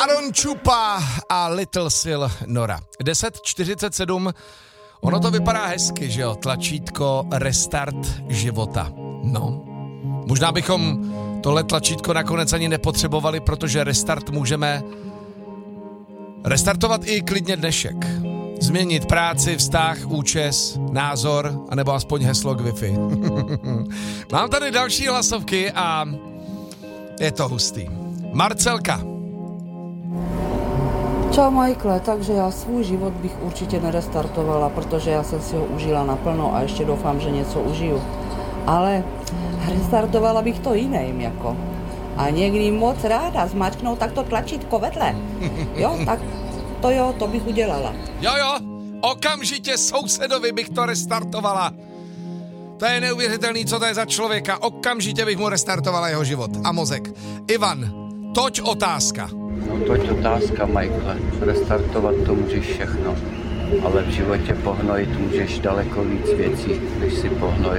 Aaron Chupa a Little Sil Nora. 10:47. Ono to vypadá hezky, že jo? Tlačítko Restart života. No, možná bychom tohle tlačítko nakonec ani nepotřebovali, protože restart můžeme restartovat i klidně dnešek. Změnit práci, vztah, účes, názor, anebo aspoň heslo k Wi-Fi. Mám tady další hlasovky a je to hustý. Marcelka. Čau Michael, takže já svůj život bych určitě nerestartovala, protože já jsem si ho užila naplno a ještě doufám, že něco užiju. Ale restartovala bych to jiným jako. A někdy moc ráda zmačknout takto tlačítko vedle. Jo, tak to bych udělala. Jo, okamžitě sousedovi bych to restartovala. To je neuvěřitelný, co to je za člověka. Okamžitě bych mu restartovala jeho život a mozek. Ivan, toť otázka. No toť otázka, Michael. Restartovat to můžeš všechno, ale v životě pohnojit můžeš daleko víc věcí, než si pohnojit